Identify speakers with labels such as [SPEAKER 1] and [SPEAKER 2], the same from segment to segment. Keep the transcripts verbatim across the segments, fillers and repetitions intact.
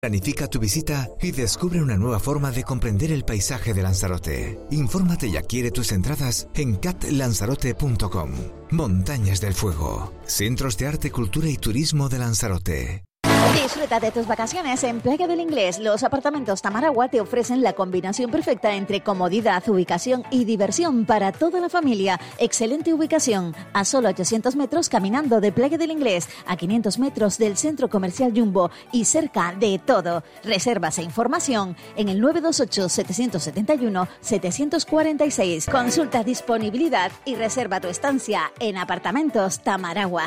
[SPEAKER 1] Planifica tu visita y descubre una nueva forma de comprender el paisaje de Lanzarote. Infórmate y adquiere tus entradas en cat lanzarote punto com. Montañas del Fuego. Centros de Arte, Cultura y Turismo de Lanzarote.
[SPEAKER 2] Disfruta de tus vacaciones en Playa del Inglés. Los apartamentos Tamaragua te ofrecen la combinación perfecta entre comodidad, ubicación y diversión para toda la familia. Excelente ubicación, a solo ochocientos metros caminando de Playa del Inglés, a quinientos metros del Centro Comercial Jumbo y cerca de todo. Reservas e información en el nueve dos ocho, siete siete uno, siete cuatro seis. Consulta disponibilidad y reserva tu estancia en Apartamentos Tamaragua.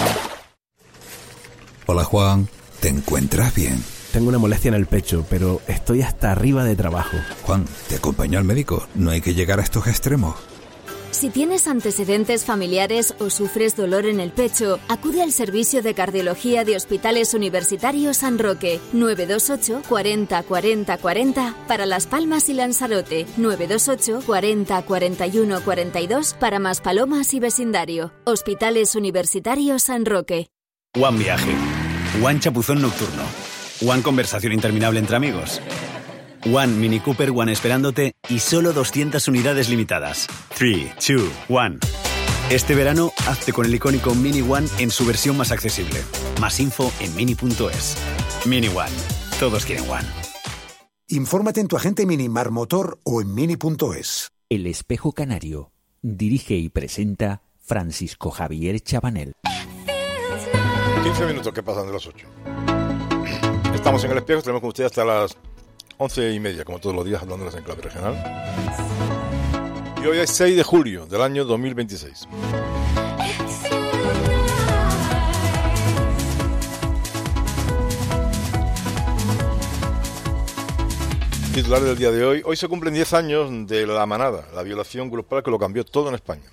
[SPEAKER 3] Hola Juan, ¿te encuentras bien?
[SPEAKER 4] Tengo una molestia en el pecho, pero estoy hasta arriba de trabajo.
[SPEAKER 3] Juan, ¿te acompaño al médico? No hay que llegar a estos extremos.
[SPEAKER 5] Si tienes antecedentes familiares o sufres dolor en el pecho, acude al servicio de cardiología de Hospitales Universitarios San Roque, nueve dos ocho, cuarenta, cuarenta, cuarenta para Las Palmas y Lanzarote, nueve dos ocho, cuarenta, cuarenta y uno, cuarenta y dos para Maspalomas y vecindario. Hospitales Universitarios San Roque.
[SPEAKER 6] One Viaje, One Chapuzón Nocturno, One Conversación Interminable entre amigos, One Mini Cooper One esperándote y solo doscientas unidades limitadas. tres, dos, uno. Este verano, hazte con el icónico Mini One en su versión más accesible. Más info en mini punto es. Mini One. Todos quieren One.
[SPEAKER 7] Infórmate en tu agente Mini Marmotor o en mini punto es.
[SPEAKER 8] El Espejo Canario. Dirige y presenta Francisco Javier Chabanel.
[SPEAKER 9] quince minutos que pasan de las ocho. Estamos en El Espejo, tenemos con ustedes hasta las once y media, como todos los días, hablándoles en clave regional. Y hoy es seis de julio del año dos mil veintiséis. Titular del día de hoy. Hoy se cumplen diez años de La Manada, la violación grupal que lo cambió todo en España.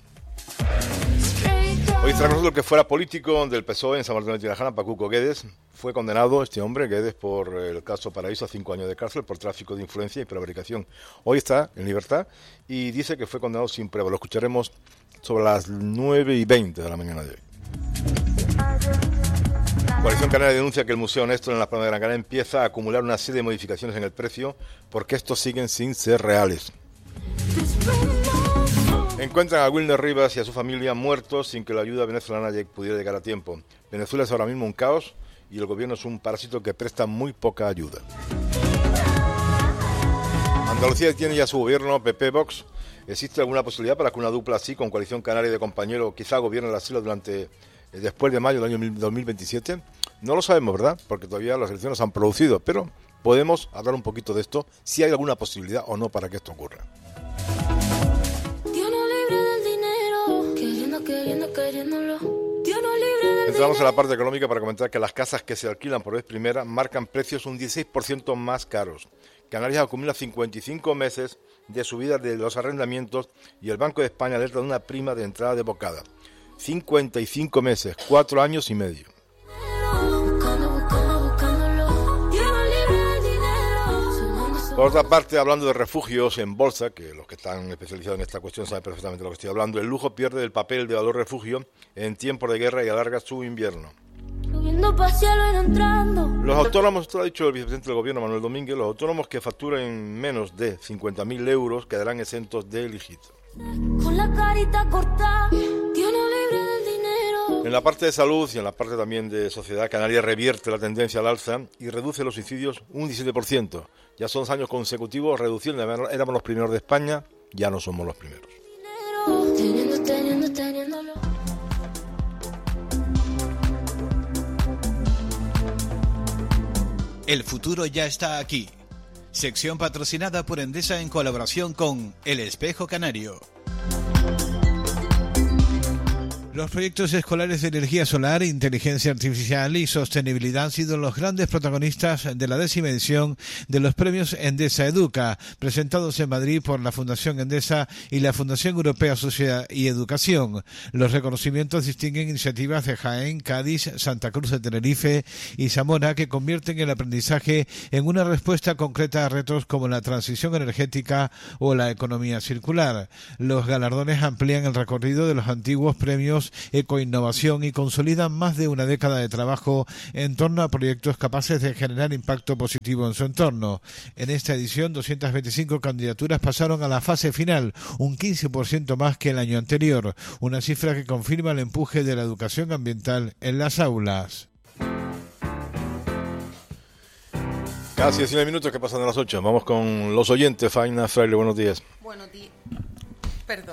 [SPEAKER 9] Hoy estará con nosotros el que fuera político del P S O E en San Martín de Tirajana, Pacuco Guedes. Fue condenado este hombre, Guedes, por el caso Paraíso a cinco años de cárcel por tráfico de influencia y prevaricación. Hoy está en libertad y dice que fue condenado sin prueba. Lo escucharemos sobre las nueve y veinte de la mañana de hoy. Coalición Canaria denuncia que el Museo Néstor en Las Palmas de Gran Canaria empieza a acumular una serie de modificaciones en el precio porque estos siguen sin ser reales. Encuentran a Wilner Rivas y a su familia muertos sin que la ayuda venezolana pudiera llegar a tiempo. Venezuela es ahora mismo un caos y el gobierno es un parásito que presta muy poca ayuda. Andalucía tiene ya su gobierno P P Vox. ¿Existe alguna posibilidad para que una dupla así, con Coalición Canaria de compañeros, quizá gobierne las islas durante después de mayo del año dos mil veintisiete? No lo sabemos, ¿verdad? Porque todavía las elecciones se han producido, pero podemos hablar un poquito de esto, si hay alguna posibilidad o no para que esto ocurra. Entramos en la parte económica para comentar que las casas que se alquilan por vez primera marcan precios un dieciséis por ciento más caros. Canarias acumula cincuenta y cinco meses de subida de los arrendamientos y el Banco de España alerta de una prima de entrada desbocada. cincuenta y cinco meses, cuatro años y medio. Por otra parte, hablando de refugios en bolsa, que los que están especializados en esta cuestión saben perfectamente de lo que estoy hablando, el lujo pierde el papel de valor refugio en tiempos de guerra y alarga su invierno. Los autónomos, esto lo ha dicho el vicepresidente del gobierno, Manuel Domínguez, los autónomos que facturen menos de cincuenta mil euros quedarán exentos del I G I T. Con la carita cortada, en la parte de salud y en la parte también de sociedad, Canarias revierte la tendencia al alza y reduce los suicidios un diecisiete por ciento. Ya son dos años consecutivos reduciendo, éramos los primeros de España, ya no somos los primeros. Teniendo, teniendo, teniéndolo.
[SPEAKER 10] El futuro ya está aquí. Sección patrocinada por Endesa en colaboración con El Espejo Canario. Los proyectos escolares de energía solar, inteligencia artificial y sostenibilidad han sido los grandes protagonistas de la décima edición de los premios Endesa Educa, presentados en Madrid por la Fundación Endesa y la Fundación Europea Sociedad y Educación. Los reconocimientos distinguen iniciativas de Jaén, Cádiz, Santa Cruz de Tenerife y Zamora que convierten el aprendizaje en una respuesta concreta a retos como la transición energética o la economía circular. Los galardones amplían el recorrido de los antiguos premios gobiernos, ecoinnovación y consolidan más de una década de trabajo en torno a proyectos capaces de generar impacto positivo en su entorno. En esta edición, doscientas veinticinco candidaturas pasaron a la fase final, un quince por ciento más que el año anterior, una cifra que confirma el empuje de la educación ambiental en las aulas.
[SPEAKER 9] Casi diecinueve minutos que pasan de las ocho. Vamos con los oyentes. Faina Fraile, buenos días.
[SPEAKER 11] Buenos días. Perdón.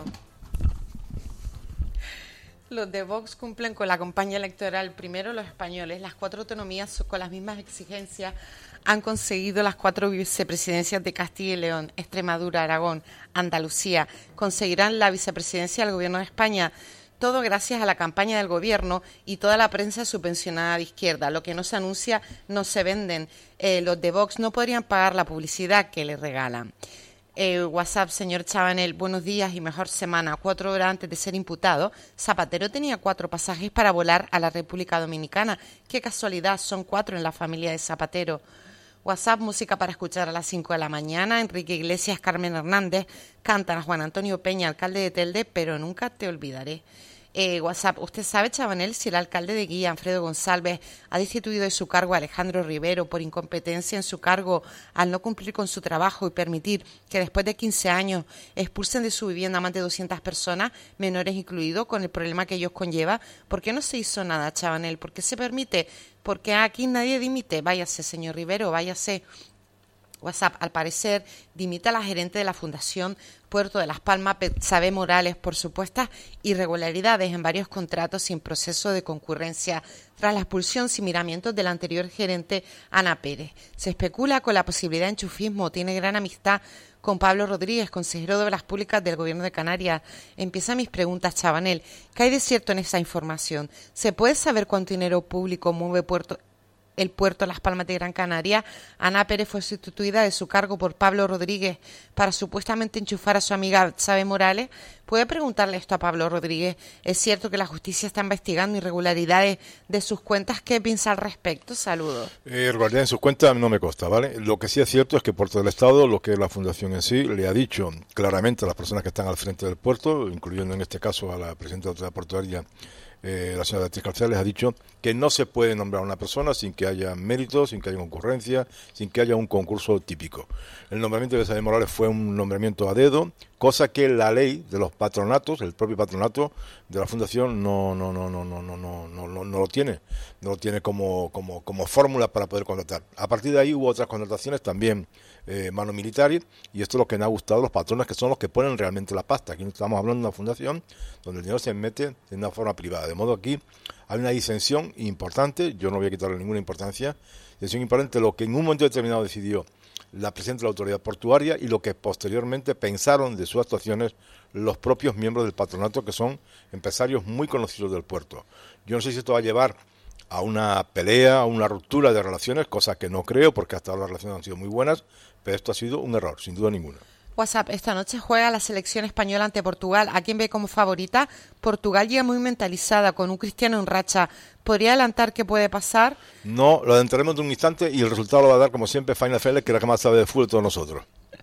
[SPEAKER 11] Los de Vox cumplen con la campaña electoral. Primero los españoles. Las cuatro autonomías con las mismas exigencias han conseguido las cuatro vicepresidencias de Castilla y León, Extremadura, Aragón, Andalucía. Conseguirán la vicepresidencia del Gobierno de España. Todo gracias a la campaña del Gobierno y toda la prensa subvencionada de izquierda. Lo que no se anuncia no se venden. Eh, los de Vox no podrían pagar la publicidad que les regalan. Eh, WhatsApp, señor Chabanel, buenos días y mejor semana. Cuatro horas antes de ser imputado, Zapatero tenía cuatro pasajes para volar a la República Dominicana. Qué casualidad, son cuatro en la familia de Zapatero. WhatsApp, música para escuchar a las cinco de la mañana. Enrique Iglesias, Carmen Hernández cantan a Juan Antonio Peña, alcalde de Telde, pero nunca te olvidaré. Eh, WhatsApp, ¿usted sabe, Chabanel, si el alcalde de Guía, Alfredo González, ha destituido de su cargo a Alejandro Rivero por incompetencia en su cargo al no cumplir con su trabajo y permitir que después de quince años expulsen de su vivienda a más de doscientas personas, menores incluidos, con el problema que ellos conlleva? ¿Por qué no se hizo nada, Chabanel? ¿Por qué se permite? Porque aquí nadie dimite. Váyase, señor Rivero, váyase. WhatsApp, al parecer, dimite a la gerente de la Fundación Puerto de Las Palmas, Betsabe Morales, por supuestas irregularidades en varios contratos sin proceso de concurrencia, tras la expulsión sin miramientos de la anterior gerente Ana Pérez. Se especula con la posibilidad de enchufismo, tiene gran amistad con Pablo Rodríguez, consejero de Obras Públicas del Gobierno de Canarias. Empiezan mis preguntas, Chabanel. ¿Qué hay de cierto en esa información? ¿Se puede saber cuánto dinero público mueve Puerto el puerto de Las Palmas de Gran Canaria? Ana Pérez fue sustituida de su cargo por Pablo Rodríguez para supuestamente enchufar a su amiga Betsabe Morales. ¿Puede preguntarle esto a Pablo Rodríguez? ¿Es cierto que la justicia está investigando irregularidades de sus cuentas? ¿Qué piensa al respecto? Saludos.
[SPEAKER 9] Eh, irregularidades en sus cuentas no me consta, ¿vale? Lo que sí es cierto es que Puerto del Estado, lo que es la fundación en sí, le ha dicho claramente a las personas que están al frente del puerto, incluyendo en este caso a la presidenta de la Autoridad Portuaria, Eh, la señora Beatriz García, les ha dicho que no se puede nombrar a una persona sin que haya méritos, sin que haya concurrencia, sin que haya un concurso típico. El nombramiento de Betsabe Morales fue un nombramiento a dedo, cosa que la ley de los patronatos, el propio patronato de la fundación no no no no no no no no, no, no lo tiene, no lo tiene como como como fórmula para poder contratar. A partir de ahí hubo otras contrataciones también eh, mano militar, y esto es lo que me ha gustado los patrones, que son los que ponen realmente la pasta. Aquí no estamos hablando de una fundación donde el dinero se mete de una forma privada, de modo aquí hay una disensión importante. Yo no voy a quitarle ninguna importancia, disensión importante lo que en un momento determinado decidió la presidenta de la Autoridad Portuaria y lo que posteriormente pensaron de sus actuaciones los propios miembros del patronato, que son empresarios muy conocidos del puerto. Yo no sé si esto va a llevar a una pelea, a una ruptura de relaciones, cosa que no creo, porque hasta ahora las relaciones han sido muy buenas, pero esto ha sido un error, sin duda ninguna.
[SPEAKER 11] WhatsApp, esta noche juega la selección española ante Portugal. ¿A quién ve como favorita? Portugal llega muy mentalizada, con un Cristiano en racha. ¿Podría adelantar qué puede pasar?
[SPEAKER 9] No, lo adelantaremos de un instante y el resultado lo va a dar, como siempre, Faina Fraile, que es la que más sabe de fútbol de todos nosotros.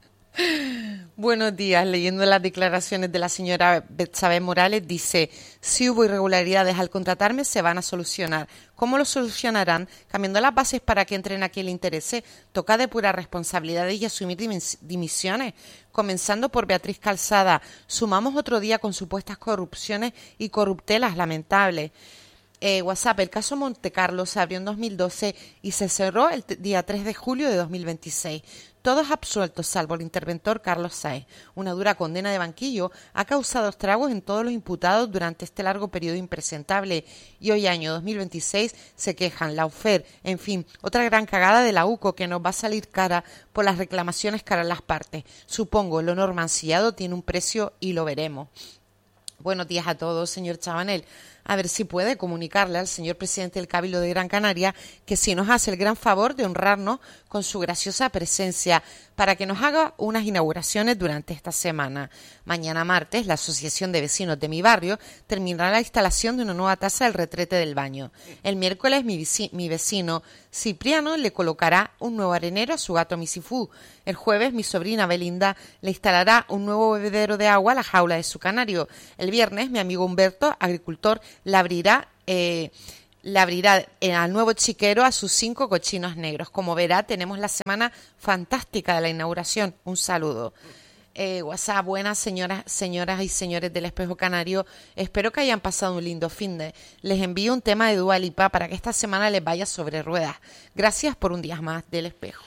[SPEAKER 11] Buenos días. Leyendo las declaraciones de la señora Betsabe Morales, dice: si hubo irregularidades al contratarme, se van a solucionar. ¿Cómo lo solucionarán? Cambiando las bases para que entren a quien le interese. Toca depurar responsabilidades y asumir dimisiones, comenzando por Beatriz Calzada. Sumamos otro día con supuestas corrupciones y corruptelas lamentables. Eh, WhatsApp, el caso Montecarlo se abrió en dos mil doce y se cerró el t- día tres de julio de dos mil veintiséis. Todos absueltos, salvo el interventor Carlos Sáez. Una dura condena de banquillo ha causado estragos en todos los imputados durante este largo periodo impresentable. Y hoy, año dos mil veintiséis, se quejan la U F E R. En fin, otra gran cagada de la U C O que nos va a salir cara por las reclamaciones que harán las partes. Supongo, el honor mancillado tiene un precio y lo veremos. Buenos días a todos, señor Chabanel. a ver si puede comunicarle al señor presidente del Cabildo de Gran Canaria que si nos hace el gran favor de honrarnos con su graciosa presencia para que nos haga unas inauguraciones durante esta semana. Mañana martes, la Asociación de Vecinos de mi barrio terminará la instalación de una nueva taza del retrete del baño. El miércoles, mi, vici- mi vecino Cipriano le colocará un nuevo arenero a su gato Misifú. El jueves, mi sobrina Belinda le instalará un nuevo bebedero de agua a la jaula de su canario. El viernes, mi amigo Humberto, agricultor, le abrirá... Eh, le abrirá al nuevo chiquero a sus cinco cochinos negros. Como verá, tenemos la semana fantástica de la inauguración. Un saludo. Eh, WhatsApp, buenas señoras, señoras y señores del Espejo Canario. Espero que hayan pasado un lindo finde. Les envío un tema de Dua Lipa para que esta semana les vaya sobre ruedas. Gracias por un día más del Espejo.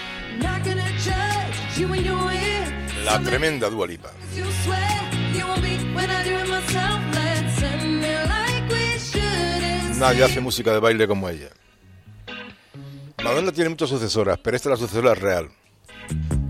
[SPEAKER 9] La tremenda Dua Lipa. Nadie hace música de baile como ella. Madonna tiene muchas sucesoras, pero esta es la sucesora real.